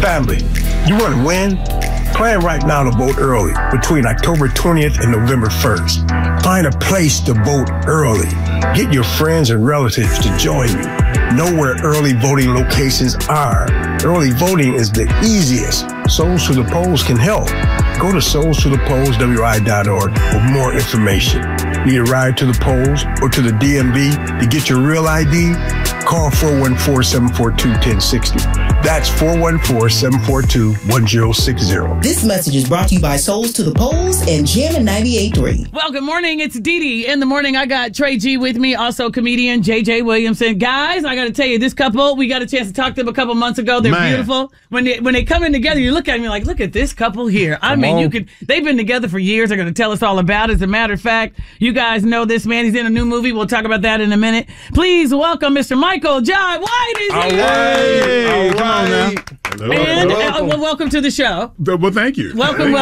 Family, you want to win? Plan right now to vote early between October 20th and November 1st. Find a place to vote early. Get your friends and relatives to join you. Know where early voting locations are. Early voting is the easiest. Souls to the Polls can help. Go to soulstothepollswi.org for more information. Need a ride to the polls or to the DMV to get your real ID? Call 414-742-1060. That's 414-742-1060. This message is brought to you by Souls to the Polls and Jammin' 98.3. Well, good morning. It's Dee Dee. In the morning, I got Trey G with me, also comedian JJ Williamson. Guys, I got to tell you, this couple, we got a chance to talk to them a couple months ago. They're beautiful. When they come in together, you look at me like, look at this couple here. I mean, they've been together for years. They're going to tell us all about it. As a matter of fact, you guys know this man. He's in a new movie. We'll talk about that in a minute. Please welcome Mr. Michael Jai White. Is all here. Right. Come on now. Hello. And welcome to the show. Well, thank you. Welcome.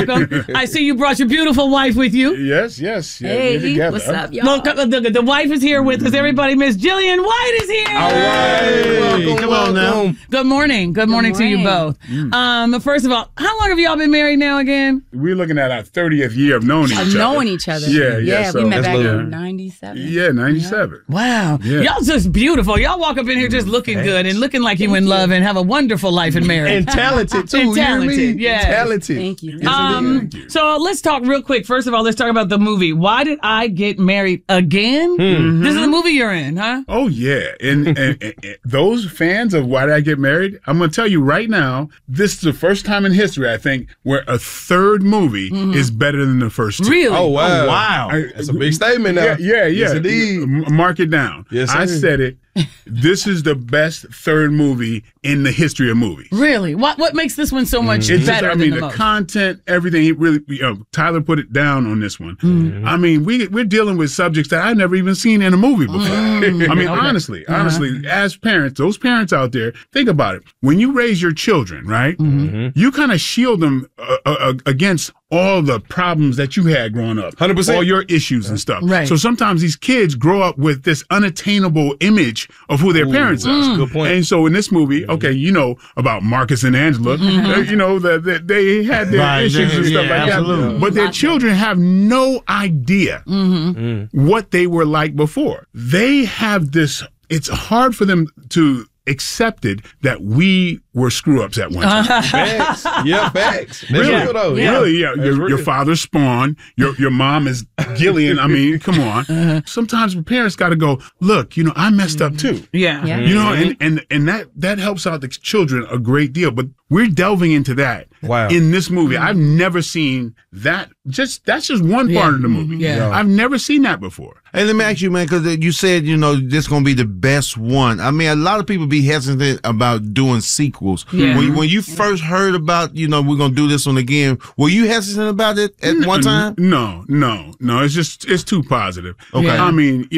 I see you brought your beautiful wife with you. Yes. Yeah, hey, what's up, y'all? The wife is here with us. Everybody, Miss Jillian White is here. All right. Come on now. Good morning. Good morning to you both. First of all, how long have y'all been married now again? We're looking at our 30th year of knowing each other. Yeah, so we met back in 97. Yeah, 97. Wow. Yeah. Y'all just beautiful. Y'all walk up in here just looking good and looking like you in love and have a wonderful life in marriage. And talented, too. And talented, yeah. Talented. Thank you. Thank you. So let's talk real quick. First of all, let's talk about the movie. Why Did I Get Married Again? Mm-hmm. This is the movie you're in, huh? Oh, yeah. And those fans of Why Did I Get Married, I'm going to tell you right now, this is the first time in history, I think, where a third movie is better than the first two. Really? Oh, wow. That's a big statement now. Yeah. Yes, indeed. Mark it down. Yes, sir. I said it. This is the best third movie in the history of movies. Really? What makes this one so much better than the most? Content, everything. He really, Tyler put it down on this one. Mm-hmm. I mean, we're dealing with subjects that I've never even seen in a movie before. I mean, honestly, as parents, those parents out there, think about it. When you raise your children, right, you kind of shield them against all the problems that you had growing up. 100%. All your issues and stuff. Right. So sometimes these kids grow up with this unattainable image of who their parents are. That's a good point. And so in this movie, okay, you know about Marcus and Angela. You know that they had their issues and stuff like that. But their children have no idea what they were like before. They have this. It's hard for them to accepted that we were screw-ups at one time. Facts. Yeah, facts. That's Really? real, though. Really, yeah. Your father Spawn, your mom is Gillian. I mean, come on. Sometimes parents got to go, look, I messed up too. Yeah. And that helps out the children a great deal. But we're delving into that in this movie. I've never seen that. That's just one part of the movie. Yeah. I've never seen that before. Hey, let me ask you, man, because you said, this going to be the best one. I mean, a lot of people be hesitant about doing sequels. Yeah. When you first heard about, we're going to do this one again, were you hesitant about it at one time? No. It's too positive. Okay. I mean,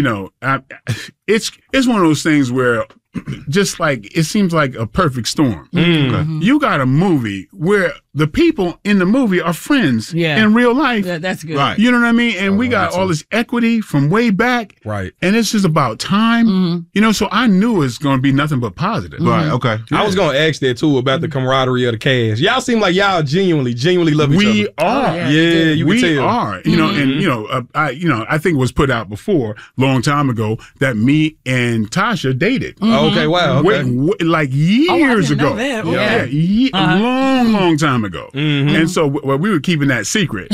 it's one of those things where just like it seems like a perfect storm. Okay. You got a movie where the people in the movie are friends in real life. Yeah, that's good. Right. You know what I mean? And we got all this equity from way back. Right. And it's just about time. So I knew it's going to be nothing but positive. Right. Okay. I was going to ask that, too, about the camaraderie of the cast. Y'all seem like y'all genuinely love each other. We are. Yeah, you can tell. We are. And, I think it was put out before, long time ago, that me and Tasha dated. Okay, wow. Okay. Like years ago. Know that. Long time ago. And so we were keeping that secret.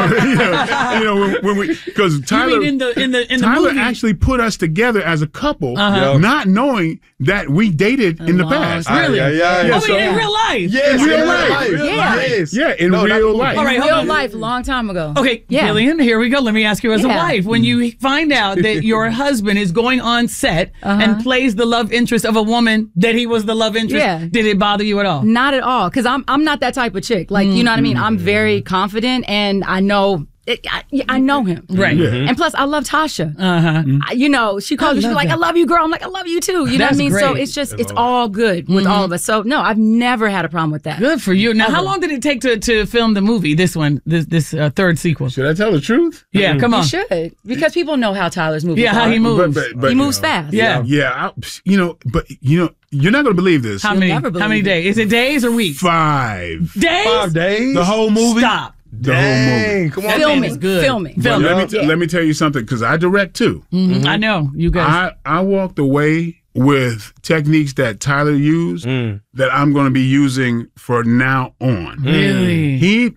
Okay. When we, because Tyler, in the Tyler movie actually put us together as a couple, not knowing that we dated in the past. Really? Yeah. So, in real life? Yes, in real life. Yes. Yeah, in real life. All right, Real life, long time ago. Okay, Gillian, here we go. Let me ask you as a wife. When you find out that your husband is going on set and plays the love interest of a woman that he was the love interest, did it bother you at all? Not at all, because I'm not that type of chick. Like, you know what I mean? I'm very confident, and I know I know him. Right. Yeah. And plus, I love Tasha. She calls me, she's like, I love you, girl. I'm like, I love you too. You know what I mean? Great. So it's just, it's all good with all of us. So no, I've never had a problem with that. Good for you. Now, how long did it take to film the movie, this one, this third sequel? Should I tell the truth? Yeah, come on. You should. Because people know how Tyler's moving. Yeah, how he moves. He moves fast. Yeah. Yeah. You're not going to believe this. How many days? Is it days or weeks? 5 days. 5 days. The whole movie. Stop. The whole movie. Come on. Filming. good. Filming. Let me tell you something, because I direct too. Mm-hmm. I know you guys. I walked away with techniques that Tyler used that I'm going to be using for now on. Really?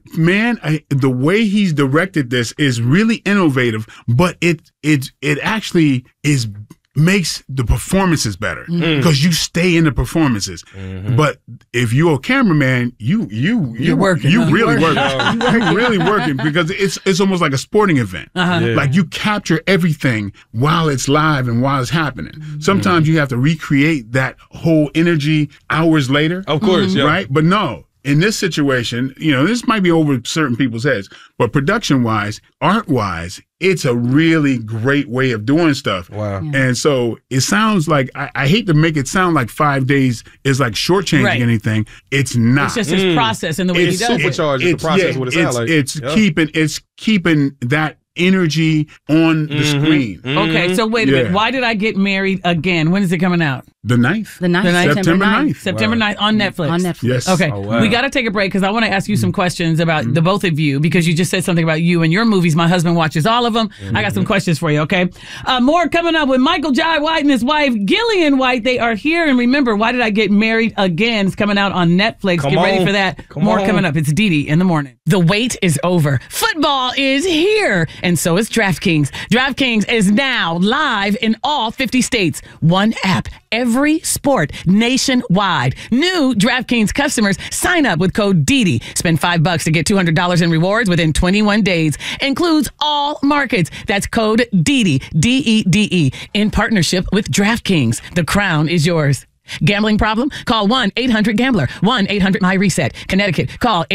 The way he's directed this is really innovative, but it actually makes the performances better because you stay in the performances. But if you're a cameraman, you're working. You're really working. You're really working because it's almost like a sporting event. Like you capture everything while it's live and while it's happening. Sometimes you have to recreate that whole energy hours later. Of course, yeah. Right? But no. In this situation, this might be over certain people's heads, but production-wise, art-wise, it's a really great way of doing stuff. Wow. Yeah. And so it sounds like, I hate to make it sound like 5 days is like shortchanging anything. It's not. It's just his process and the way he does it. Supercharged the process, what it sounds like. It's keeping that energy on the screen. Okay, so wait a minute. Why Did I Get Married Again? When is it coming out? The 9th. The 9th. September 9th. September 9th on Netflix. On Netflix. Yes. Okay. Oh, wow. We got to take a break because I want to ask you some questions about the both of you because you just said something about you and your movies. My husband watches all of them. I got some questions for you, okay? More coming up with Michael Jai White and his wife, Gillian White. They are here. And remember, Why Did I Get Married Again? It's coming out on Netflix. Get ready for that. More coming up. It's Didi in the morning. The wait is over. Football is here. And so is DraftKings. DraftKings is now live in all 50 states. One app, every sport, nationwide. New DraftKings customers sign up with code DIDI. Spend $5 to get $200 in rewards within 21 days. Includes all markets. That's code DIDI, D-E-D-E, in partnership with DraftKings. The crown is yours. Gambling problem? Call 1-800-GAMBLER. 1-800-MY-RESET. Connecticut. Call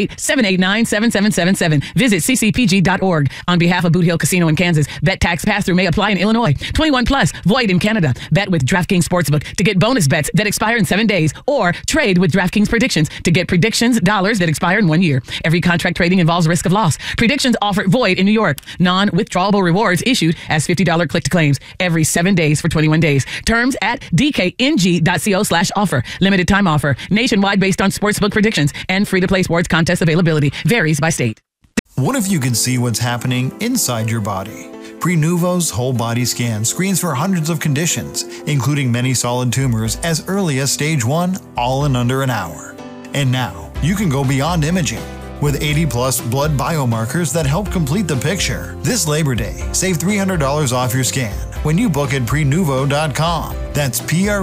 888-789-7777. Visit ccpg.org. On behalf of Boot Hill Casino in Kansas, bet tax pass-through may apply in Illinois. 21 plus. Void in Canada. Bet with DraftKings Sportsbook to get bonus bets that expire in 7 days, or trade with DraftKings Predictions to get predictions dollars that expire in 1 year. Every contract trading involves risk of loss. Predictions offer void in New York. Non-withdrawable rewards issued as $50 click to claims every 7 days for 21 days. Terms at dkng.co/offer. Limited time offer. Nationwide based on sportsbook predictions and free-to-play sports contest availability. Varies by state. What if you could see what's happening inside your body? Prenuvo's whole body scan screens for hundreds of conditions, including many solid tumors as early as stage 1, all in under an hour. And now, you can go beyond imaging. With 80-plus blood biomarkers that help complete the picture. This Labor Day, save $300 off your scan when you book at Prenuvo.com. That's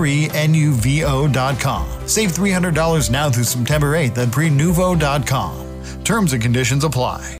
Prenuvo.com. Save $300 now through September 8th at Prenuvo.com. Terms and conditions apply.